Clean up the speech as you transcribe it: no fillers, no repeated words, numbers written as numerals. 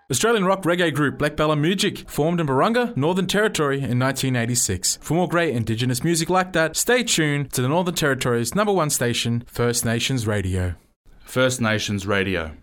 Australian rock reggae group Black Bella Music formed in Barunga, Northern Territory in 1986. For more great Indigenous music like that, stay tuned to the Northern Territory's #1 station, First Nations Radio. First Nations Radio.